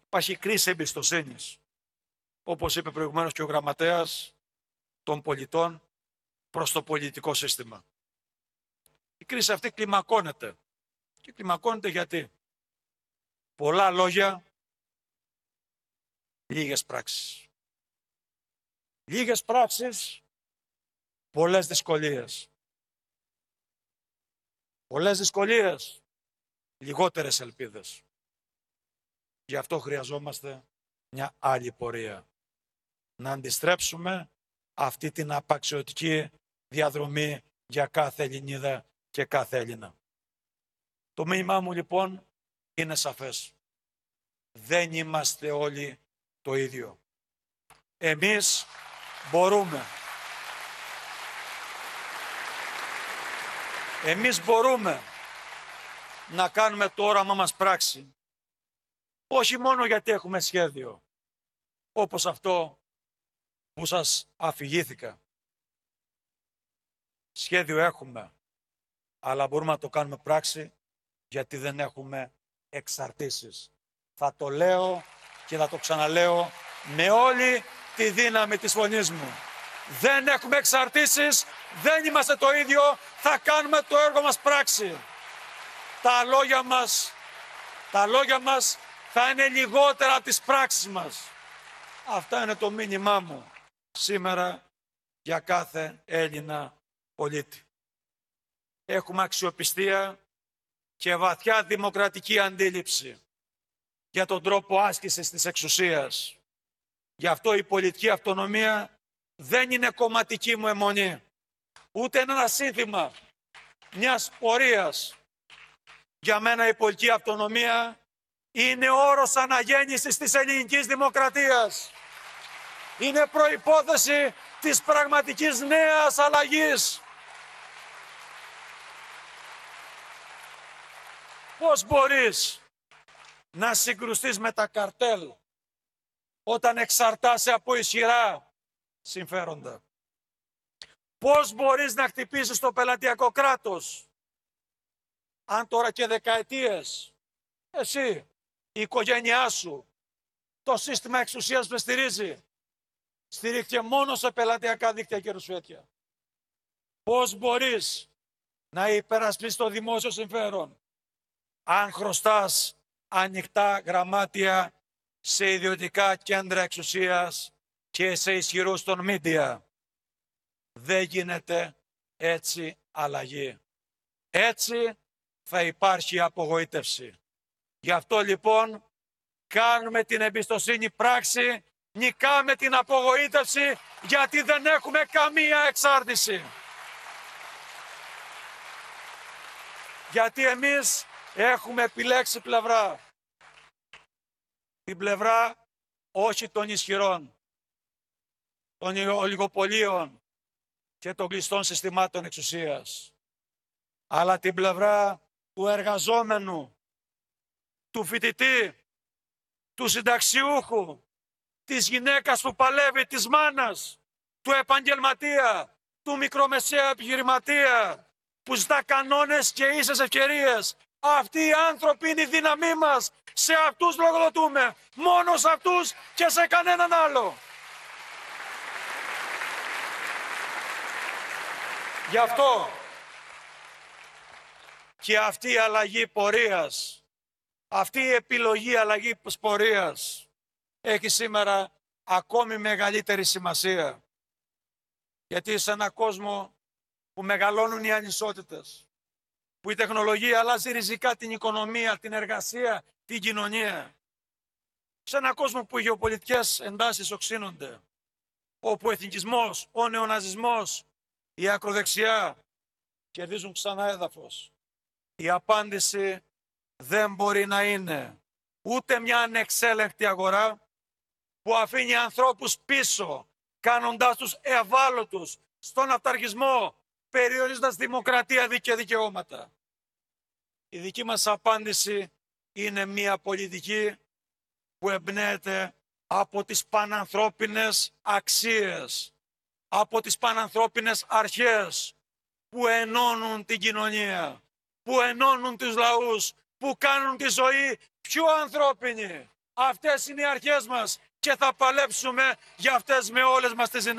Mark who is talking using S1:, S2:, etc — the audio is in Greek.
S1: Υπάρχει κρίση εμπιστοσύνης, όπως είπε προηγουμένως και ο γραμματέας, των πολιτών προς το πολιτικό σύστημα. Η κρίση αυτή κλιμακώνεται. Και κλιμακώνεται γιατί? Πολλά λόγια, λίγες πράξεις. Λίγες πράξεις, πολλές δυσκολίες. Πολλές δυσκολίες, λιγότερες ελπίδες. Γι' αυτό χρειαζόμαστε μια άλλη πορεία. Να αντιστρέψουμε αυτή την απαξιωτική διαδρομή για κάθε Ελληνίδα και κάθε Έλληνα. Το μήνυμά μου λοιπόν είναι σαφές. Δεν είμαστε όλοι το ίδιο. Εμείς μπορούμε. Εμείς μπορούμε να κάνουμε το όραμά μας πράξη. Όχι μόνο γιατί έχουμε σχέδιο, όπως αυτό που σας αφηγήθηκα. Σχέδιο έχουμε, αλλά μπορούμε να το κάνουμε πράξη γιατί δεν έχουμε εξαρτήσεις. Θα το λέω και θα το ξαναλέω με όλη τη δύναμη της φωνής μου. Δεν έχουμε εξαρτήσεις, δεν είμαστε το ίδιο, θα κάνουμε το έργο μας πράξη. Τα λόγια μας θα είναι λιγότερα από τις πράξεις μας. Αυτά είναι το μήνυμά μου σήμερα για κάθε Έλληνα πολίτη. Έχουμε αξιοπιστία και βαθιά δημοκρατική αντίληψη για τον τρόπο άσκησης της εξουσίας. Γι' αυτό η πολιτική αυτονομία δεν είναι κομματική μου αιμονή, ούτε είναι ένα σύνθημα μιας πορείας. Για μένα η πολιτική αυτονομία είναι όρος αναγέννησης της ελληνικής δημοκρατίας. Είναι προϋπόθεση της πραγματικής νέας αλλαγής. Πώς μπορείς να συγκρουστείς με τα καρτέλ όταν εξαρτάσαι από ισχυρά συμφέροντα? Πώς μπορείς να χτυπήσεις το πελατειακό κράτος αν τώρα και δεκαετίες εσύ, η οικογένειά σου, το σύστημα εξουσίας που στηρίζει, στηρίχθηκε μόνο σε πελατειακά δίκτυα και ρουσφέτια? Πώς μπορείς να υπερασπίσεις το δημόσιο συμφέρον αν χρωστάς ανοιχτά γραμμάτια σε ιδιωτικά κέντρα εξουσίας και σε ισχυρούς των μίντια? Δεν γίνεται έτσι αλλαγή. Έτσι θα υπάρχει απογοήτευση. Γι' αυτό λοιπόν κάνουμε την εμπιστοσύνη πράξη, νικάμε την απογοήτευση, γιατί δεν έχουμε καμία εξάρτηση. Γιατί εμείς έχουμε επιλέξει πλευρά. Την πλευρά όχι των ισχυρών, των ολιγοπολίων και των κλειστών συστημάτων εξουσίας, αλλά την πλευρά του εργαζόμενου, του φοιτητή, του συνταξιούχου, της γυναίκας που παλεύει, της μάνας, του επαγγελματία, του μικρομεσαίου επιχειρηματία, που ζητά κανόνες και ίσες ευκαιρίες. Αυτοί οι άνθρωποι είναι η δύναμή μας. Σε αυτούς λογοδοτούμε. Μόνο σε αυτούς και σε κανέναν άλλο. Γι' αυτό και αυτή η αλλαγή πορείας, αυτή η επιλογή αλλαγής πορείας έχει σήμερα ακόμη μεγαλύτερη σημασία. Γιατί σε έναν κόσμο που μεγαλώνουν οι ανισότητες, που η τεχνολογία αλλάζει ριζικά την οικονομία, την εργασία, την κοινωνία, σε έναν κόσμο που οι γεωπολιτικές εντάσεις οξύνονται, όπου ο εθνικισμός, ο νεοναζισμός, η ακροδεξιά κερδίζουν ξανά έδαφος, η απάντηση δεν μπορεί να είναι ούτε μια ανεξέλεγκτη αγορά που αφήνει ανθρώπους πίσω, κάνοντάς τους ευάλωτους στον αυταρχισμό, περιορίζοντας δημοκρατία και δικαιώματα. Η δική μας απάντηση είναι μια πολιτική που εμπνέεται από τις πανανθρώπινες αξίες, από τις πανανθρώπινες αρχές που ενώνουν την κοινωνία, που ενώνουν τους λαούς, που κάνουν τη ζωή πιο ανθρώπινη, Αυτές είναι οι αρχές μας και θα παλέψουμε για αυτές με όλες μας τις δυνάμεις.